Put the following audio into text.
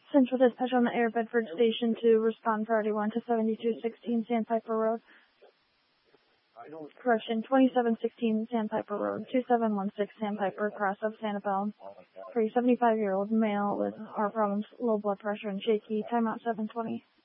Central Dispatch on the Air Bedford Station to respond priority 1 to 7216 Sandpiper Road. Correction, 2716 Sandpiper Road, 2716 Sandpiper, cross of Sanibel. For a 75-year-old male with heart problems, low blood pressure, and shaky. Timeout 720.